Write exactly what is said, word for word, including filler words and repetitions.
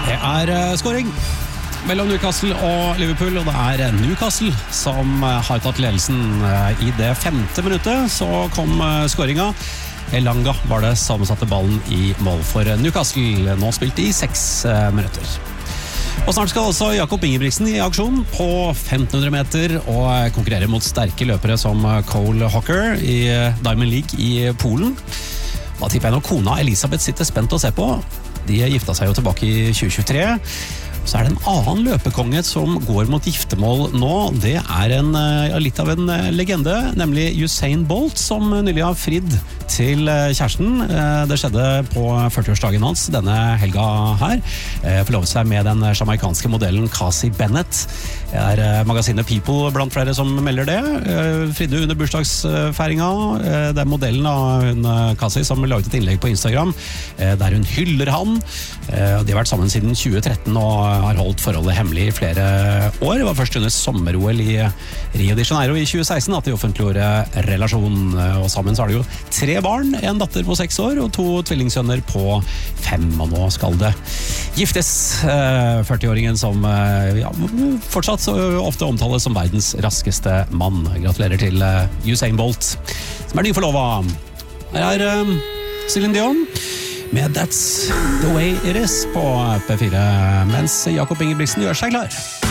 Det er scoring mellom Newcastle og Liverpool, og det er Newcastle som har tatt ledelsen. I det femte minuttet så kom scoringa. Elanga var det som satte ballen i mål for Newcastle, nå spilt i seks minutter. Og snart skal også Jakob Ingebrigtsen i aksjon på femten hundre meter og konkurrere mot sterke løpere som Cole Hocker i Diamond League i Polen. Da tipper jeg nok kona Elisabeth sitter spent å se på. De gifta seg jo tilbake i tjue tjuetre. Så er det en annen løpekonge som går mot giftermål nå. Det er en, litt av en legende, nemlig Usain Bolt, som nylig har fridd til kjæresten. Det skjedde på førtiårsdagen hans denne helga her. Forlovet seg med den jamaikanske modellen Cassie Bennett. Det er magasinet People blant flere som melder det. Fridde under bursdagsfeiringa. Det er modellen av hun Cassie som laget et innlegg på Instagram der hun hyller han. De har vært sammen siden tjue tretten og har holdt forholdet hemmelig i flere år. Det var først under sommer-OL i Rio de Janeiro i tjue seksten at de offentliggjorde relasjon. Og sammen så har de jo tre barn, en datter på seks år og to tvillingsønner på fem. Og nå skal det giftes. førtiåringen som ja, fortsatt så ofte omtales som verdens raskeste mann. Gratulerer til Usain Bolt, som er ny forlova. Her er Celine Dion med That's the Way It Is på P fire, mens Jakob Ingebrigtsen gjør seg klar.